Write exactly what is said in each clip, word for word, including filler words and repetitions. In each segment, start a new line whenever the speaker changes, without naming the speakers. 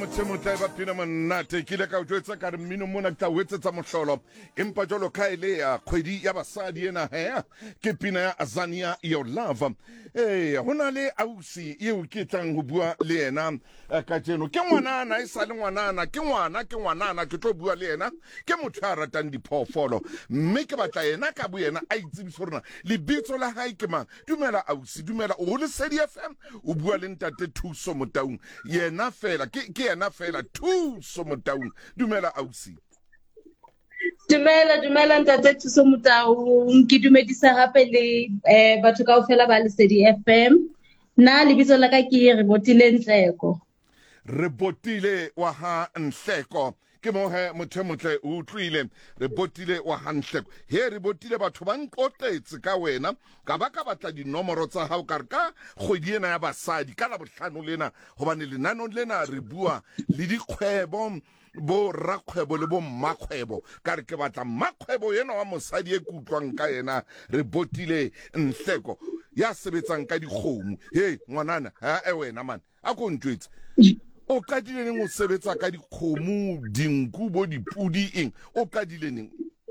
mothemotle ba phina monate ke ile ka o jwetsa ka re mmino mona ke tla o etsetsa mohlolo empa jwalo ka ile ya kgwedi ya basadi ena he ke pina ya Azania Your Love. Eh hona le ausi eo ke tlang ho bua le yena ka tseno ke ngwanana e sa le ngwanana ke ngwana ke ngwanana ke tlo bua le yena ke motho a ratang diphoofolo mme ke batla yena ka bo yena a itsebisa rona lebitso la hae ke mang. Dumela ausi, dumela o le Lesedi F M o bua le ntate Thuso Motaung yena fela ke ke yena fela Thuso Motaung. Dumela ausi.
Dumela dumela ntate Thuso Motaung ke dumedisa gape le eh batho kaofela ba Lesedi F M. Na lebitso la ka ke Rebotile Nhleko.
Rebotile wa ha Nhleko ke mo he motho motle o utlwile Rebotile wa ha Nhleko he Rebotile batho ba nqotetse ka wena ka ba ka batla dinomoro tsa hao ka re ka kgwedi ena ya basadi ka la bohlano lena hobane lenanong lena re bua le dikgwebo bo rakgwebo le bo mmakgwebo ka re ke batla mmakgwebo yena wa mosadi e kutlwang ka yena Rebotile Nhleko ya sebetsang ka dikgomo. Hey ngwanana ha e wena man a ko ntwetse o ka dileng o sebetsa ka dikgomo dinku bo dipudi eng o ka dileng?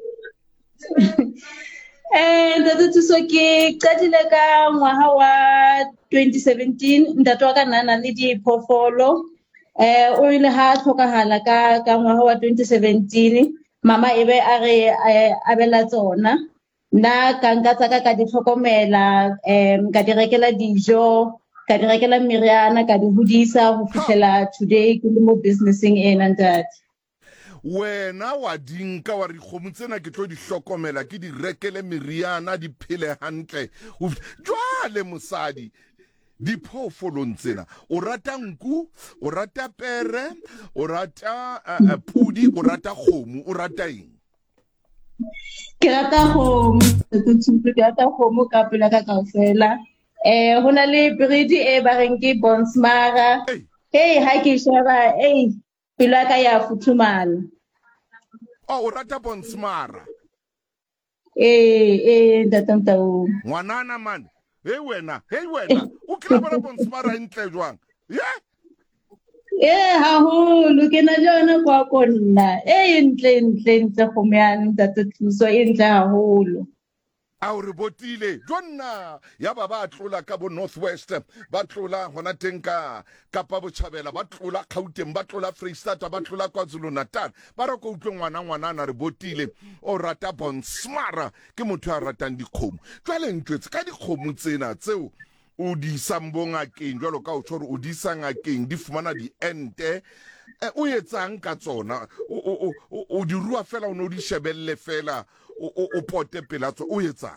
Eh ntate Thuso ke qadile ka ngwaha wa twenty seventeen ntate wa ka nana le diphoofolo eh o ile ha tlhokahala ka ka ngwaha wa twenty seventeen mama ebe a re a bela tsona nna ka nka tsaka ka di tlhokomela em ka di rekela dijo ka di rekela meriana ka di hodisa ho fihlela today ke le mo businessing ena ntate.
Wena wa dinka wa re kgomo tsena ke tlo di hlokomela ke di rekele meriana di phele hantle jwale mosadi diphoofolong tsena o rata nku o rata pere o rata uh, pudi o rata kgomo o rata eng?
Ke rata kgomo ke rata kgomo ka pela ka kaofela eh hona le breed e ba reng ke Bonsmara.
Hey,
hey ha ke sheba hey pela ka ya futhumala.
Oh, o rata Bonsmara.
Eh eh ntate Motaung
Ngwanana man hey wena hey wena o kila bona Bonsmara ntle jwang yeah
eh ha ho lo ke na jona kwa konna eh ntle ntle ntle kgomo ya ntate Thuso e ntle haholo.
a o Rebotile jonna ya ba ba tlola ka bo Northwest ba tlola hona teng ka Kapa Botjhabela ba tlola Gauteng ba tlola Freistata ba tlola KwaZulu Natal ba re ko utlwe ngwana ngwana Rebotile o rata Bonsmara ke motho a ratang dikgomo jwale ntwetse ka dikgomo tsena tseo o di sambonga keng jwalo ka o tshore o di sanga keng di fumana di ente o etsang ka tsona o o o di rua fela o no di shebelle fela o o pote pelatso o etsang?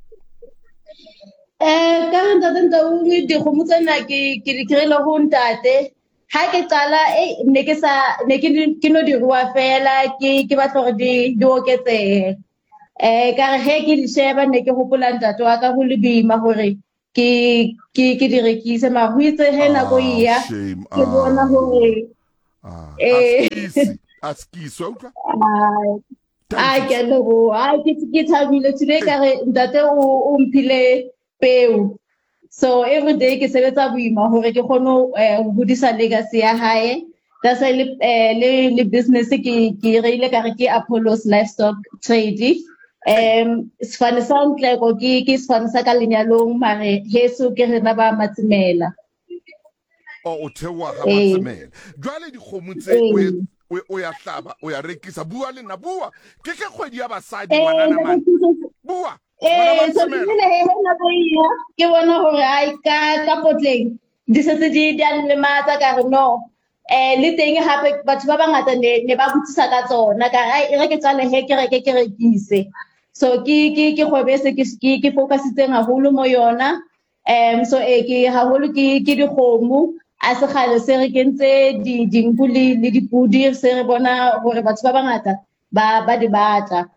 Eh ka ntate Motaung dikgomo tsena ke ke di kirele ho ntate ha ke qala eh ne ke sa ne ke ke no di rua fela ke ke batla hore di di oketse eh ka re he ke di sheba ne ke hopola ntate wa ka ho lebima hore ke ke ke di rekise ma ho itse he na go iya ke bona hore
eh askisi utlwa
a ke lebo a ke ke thabile today ka re ntate o mphile peo so every day ke sebetsa boima hore ke kgone ho hodisa legacy ya hae that's why le le le business ke ke reile ka re ke Apollo's Livestock Trade um sefane sa Nhleko ke ke sefane sa ka lenyalong mare heso ke rena ba Matsimela
o thewa ha Matsimela jwale dikgomo tse o o ya hlaba o ya rekisa bua le na bua ke ke kgwedi ya basadi ngwanana man bua
eh so ke le he na go iya ke bona hore ai ka ka potleng di setse di di le matsa ka re no eh le teng hape batho ba bangata ne ne ba butsisa ka tsona ka ai re ke tsale he ke reke ke rekise so ke ke ke kgwebese ke ke focusitseng haholo mo yona em so e ke haholo ke ke dikgomo a se gale se re kentse di dinku le le dipudi se re bona hore batho ba bangata ba ba di batla.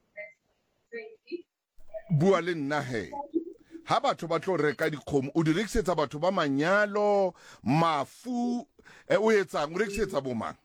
Bua le nna he ha batho ba tlo reka dikgomo o di rekisetsa batho ba manyalo mafu e o etsang o rekisetsa bo mang?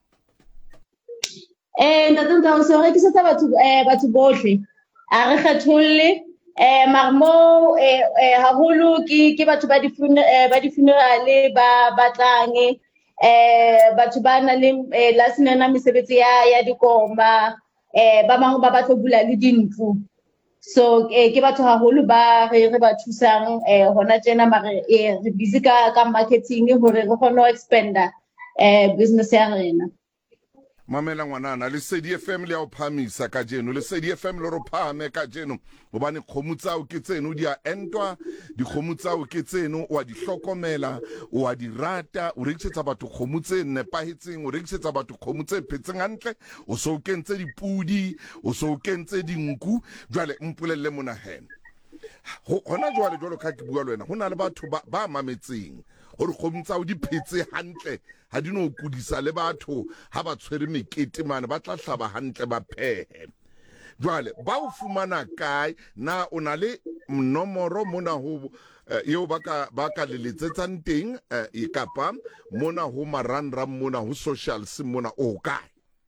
Eh ntate Motaung se rekisetsa batho eh batho bohle a re kgetholle eh marmo eh haholo ke ke batho ba di ba di funeral ba batlang eh batho ba na le la sinana mesebetsi ya ya dikoma eh ba bang ba batho bula le dintlo. So eh ke batho haholo ba re re ba thusang eh hona tjena mare eh re busy ka ka marketing hore re kgone ho expanda eh business ya rena.
Mamela ngwanana le Sedi F M le ya o phamisa ka jeno le Sedi F M le ro phame ka jeno hobane kgomo tsa o ke tseno di a entwa di kgomo tsa o ke tseno wa di hlokomela wa di rata o rekisetsa batho kgomo tse nepahetseng o rekisetsa batho kgomo tse phetseng hantle o so o kentse dipudi o so o kentse dinku jwale mpolelle mona hene hona jwale jwalo ka ke bua le wena hona le batho ba, ba mametseng gore kgomo tsa o di phetse hantle ha di no kudisa le batho ha ba tshwere mekete mane ba tla hlaba hantle ba phehe jwale ba o fumana kae na o na le nomoro mona ho eo ba ka ba ka le letsetsang teng e kapa mona ho marangram mona ho social sim mona o kae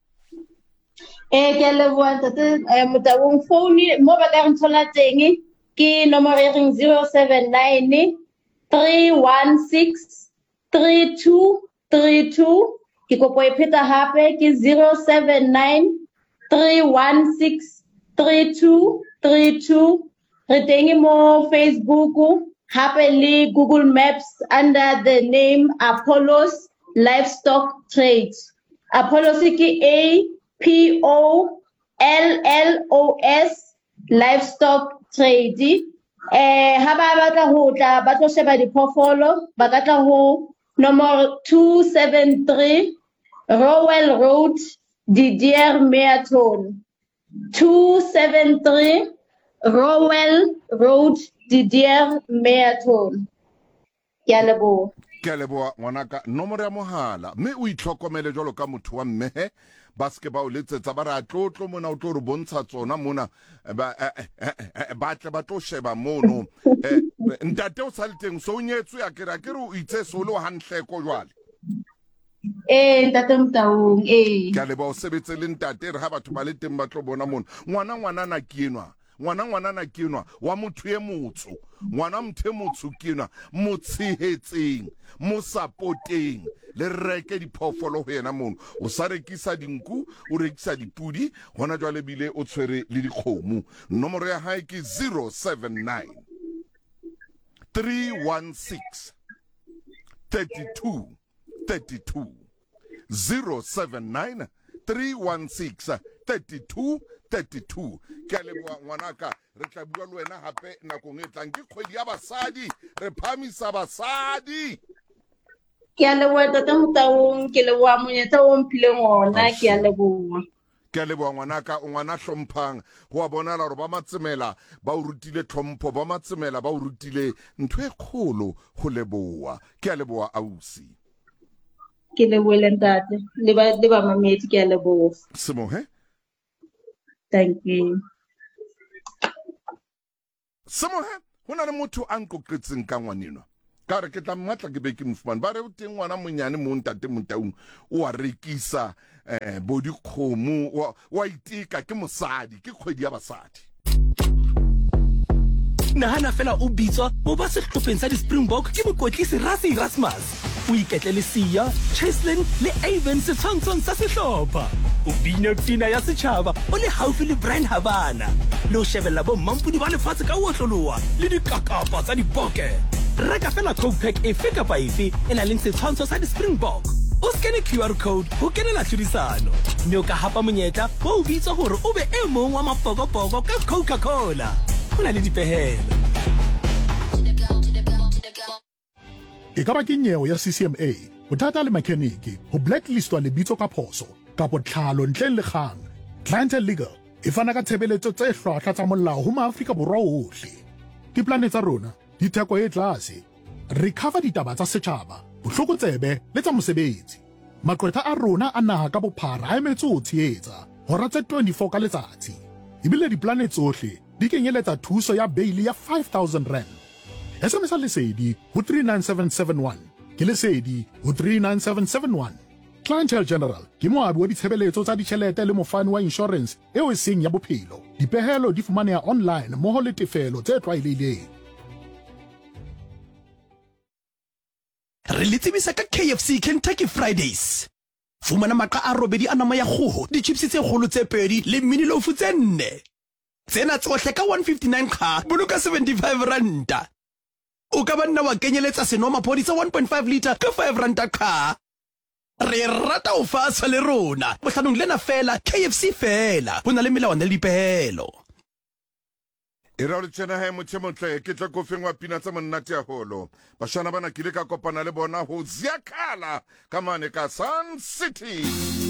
eh ke le bua tate motawong phone mo ba ka nthola teng ke nomoro e reng zero seven nine three one six three two three two ke kopo e pheta hape ke zero seven nine three one six three two three two re teng mo Facebook hape le Google Maps under the name Apollo's Livestock Trades. Apollo's ke A P O L L O S Livestock Trade. Eh ha ba batla ho tla ba tlo sheba diphoofolo ba ka tla ho number two seven three Rowell Road Didier Meaton two seven three Rowell Road Didier Meaton ke a leboha
ke a leboha ngwanaka nomoro ya mohala mme o itlhokomele jwalo ka motho wa mmehe baske ba o letsetsa ba ra tlotlo mona o tlo re bontsha tsona mona ba ba tle ba tlo sheba mono ntate o salteng so o nyetswe ya kera ke re o itse so lo hantleko jwale
eh ntate Mtaung eh
ke a leboha o sebetse le ntate re ha batho ba le teng ba tlo bona mono ngwana ngwana na ke enwa ngwana ngwana na ke enwa wa motho e motso ngwana motho e motso ke enwa motshehetseng mo supporteng le reke diphoofolo ho yena mono o sa rekisa dinku o rekisa dipudi hona jwale bile o tshwere le dikgomo nomoro ya hae ke zero seven nine three one six three two three two zero seven nine three one six three two three two ke a leboha ngwanaka re tla bua le wena hape nakong e tlang ke kgwedi ya basadi re phamisa basadi
ke a leboha tate Mtaung ke leboha monyetla o mphileng ona ke a leboha
ke a leboha ngwanaka o ngwana hlomphang ho a bonala hore ba matsemela ba o rutile tlhompho ba matsemela ba o rutile ntho e kgolo ho leboha ke a leboha ausi
ke lebohile ntate le ba le ba mamedi ke a leboha
Semohe
thank you
Semohe hona le motho a nkoqetseng ka ngwanenwa ka re ke tla mmatla ke be ke mfumane ba re o teng ngwana monyane mo ntate Mtaung o a rekisa eh bo dikgomo wa itika ke mosadi ke kgwedi ya basadi
nahana fela o bitswa mo ba se hlopeng sa di-Springbok ke mokotlisi Rassie Erasmus o iketle le Sia Cheslin le Avon setshwantshong sa sehlopha o bina pina ya setjhaba o le haufi le Brian Habana le o shebella bo mampudi ba lefatshe ka otloloa le dikakapa tsa dipoke reka fela coke pack efe kapa efe e na leng setshwantsho sa di-Springbok o skene Q R code ho kenela tlhodisano mme o ka hapa monyetla wa o bitswa hore o be e mong wa mapokopoko ka Coca-Cola ho na le dipehelo
e ka ba ke nyewe ya C C M A bothata le mekheniki ho blacklistwa lebitso ka phoso kapo tlhalo ntleng le kgang Clientele Legal e fana ka tshebeletso tse hlwahlwa tsa molao ho maAfrika Borwa ohle diplane tsa rona di theko e tlase re cover ditaba tsa setjhaba bohlokotsebe le tsa mosebetsi maqwetha a rona a naha ka bophara a emetse ho tshehetsa hora tse twenty-four ka letsatsi ebile diplane tsohle di kenyeletsa thuso ya bail ya five thousand rand S M S lesedi ho three nine seven seven one ke lesedi ho three nine seven seven one Clientele General ke moabi wa ditshebeletso tsa ditjhelete le mofani wa insurance eo e seng ya bophelo dipehelo di fumaneha online mmoho le tefelo tse tlwaelehileng
re le tsebisa ka K F C Kentucky Fridays. Fumana maqa a robedi a nama ya kgoho, di-chips tse kgolo tse pedi le mini loaf tse nne. Tsena tsohle ka one fifty-nine kha, boloka seventy-five ranta. O ka banna wa kenyeletsa senomaphodi sa one point five litre ka five ranta kha. Re rata o fa le rona. Bohlanong lena fela, K F C fela. Ho na le melawana le dipehelo.
E ra le tsena hae motho motle ke tla kofeng wa pina tsa monnate ya holo. Bashana bana kile ka kopana le bona ho ziakala ka mane ka Sun City.